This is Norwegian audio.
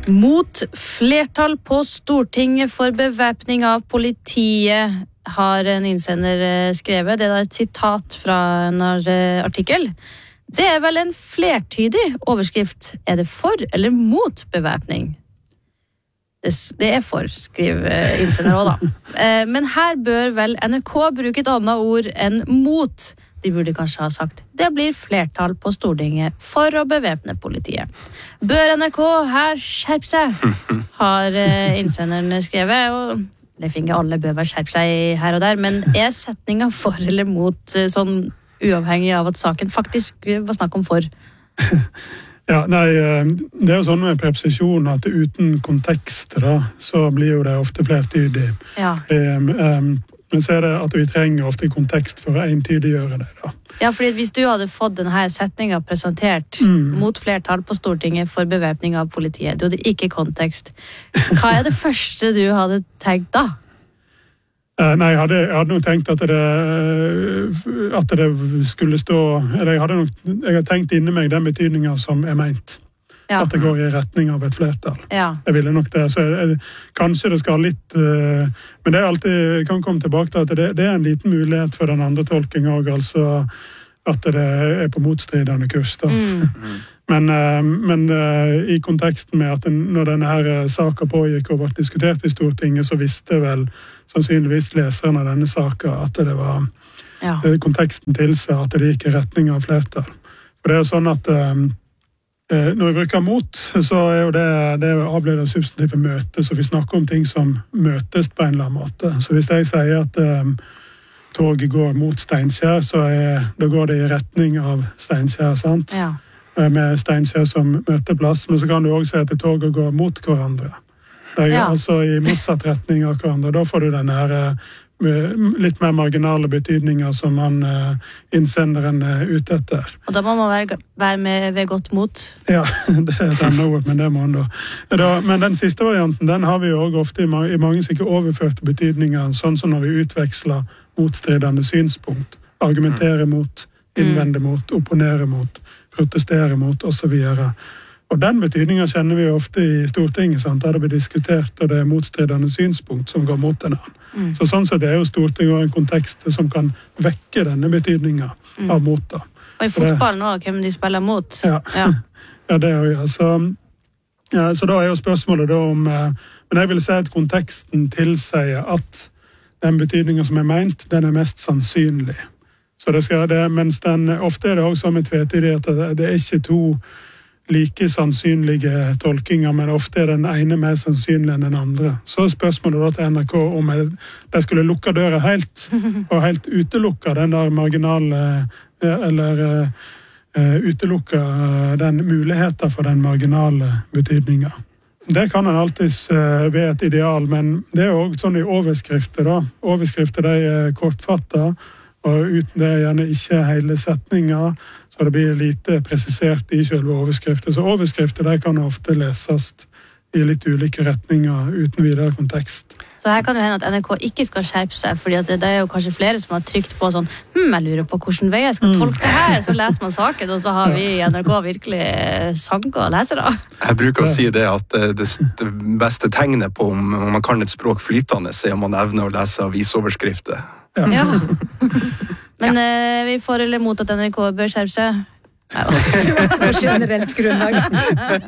Mot flertall på Stortinget for bevæpning av politiet, har en innsender skrevet. Det et sitat fra en artikkel. Det vel en flertydig overskrift. Det for eller mot bevæpning? Det for, skriver innsender også da. Men her bør vel NRK bruke et annet ord enn mot. De burde kanskje ha sagt det blir flertall på Stortinget for å bevæpne politiet. Bør NRK her skjerpe seg? Har innsenderen skrevet, og det finner alle bør vel skjerpe seg her og der, men setningen for eller mot sånn uavhengig av at saken faktisk var snakk om for? Ja, nei, det jo sånn med preposisjon at uten kontekst da, så blir jo det ofte flertydig. Ja. Men så det at vi trenger ofte kontekst for å entydiggjøre det da. Ja, fordi hvis du hadde fått denne setningen presentert mot flertall på Stortinget for bevæpning av politiet, du hadde ikke kontekst. Hva det første du hadde tenkt da? Nei, jeg hadde nok tenkt at det skulle stå, eller jeg hadde tenkt inni meg den betydningen som ment. Ja. At det går i retning av et flertall. Ja. Jeg ville nok det. Så kanskje det skal litt... men det alltid, jeg kan komme tilbake til at det en liten mulighet for den andre tolkingen også, altså at det på motstridende kurs. Da. Men i konteksten med at når denne her saken pågikk og ble diskutert i Stortinget, så visste vel sannsynligvis leseren av denne saken at det var konteksten til seg, at det gikk i retning av flertall. For det jo sånn at når vi bruker mot, så jo det avledet substantive møte, så vi snakker om ting som møtes på en eller annen måte. Så hvis jeg sier at toget går mot Steinkjer, så da går det i retning av Steinkjer, sant? Ja. Med Steinkjer som møteplass, men så kan du også si at toget går mot hverandre. Det altså i motsatt retning av hverandre. Da får du denne her litt mer marginale betydninger som man innsenderen ute etter. Og da må man være med ved godt mot? Ja, det et annet ord, men det må man da. Men den siste varianten, den har vi jo også ofte i mange sikkert overførte betydninger, sånn som når vi utveksler motstridende synspunkt, argumentere mot, innvende mot, opponere mot, protestere mot, og så videre. Og den betydningen kjenner vi jo ofte i Stortinget, sant? Der det blir diskutert, og det motstridende synspunkt som går mot en annen. Så sånn sett jo Stortinget en kontekst som kan vekke denne betydningen av mot. Da. Og i fotball nå, hvem de spiller mot? Ja, det jo ja. Så da jo spørsmålet da om... Men jeg vil si at konteksten tilsier at den betydningen som ment, den mest sannsynlig. Så mens ofte det også som et tvetydig at det ikke to like sannsynlige tolkinger, men ofte den ene mer sannsynlig enn den andre. Så spørsmålet da til NRK om de skulle lukke døra helt, og helt utelukke den der marginale, eller utelukke den muligheten for den marginale betydningen. Det kan en alltid være et ideal, men det jo også sånn i overskrifter da. Overskrifter kortfattet, og uten det gjerne ikke hele setninger, så det blir lite presisert i selve overskrifter. Så overskrifter kan ofte leses i litt ulike retninger uten videre kontekst. Så her kan det hende at NRK ikke skal skjerpe seg, fordi at det jo kanskje flere som har trykt på sånn, jeg lurer på hvordan vei jeg skal tolke det her, så leser man saken, og så har vi i NRK virkelig sanker å lese da. Jeg bruker å si det at det beste tegnet på om man kan et språk flytende, om man evner å lese avisoverskrifter. Ja. Men vi får eller mot at NRK bør skjerpe seg? Ja, på generelt grunnlag.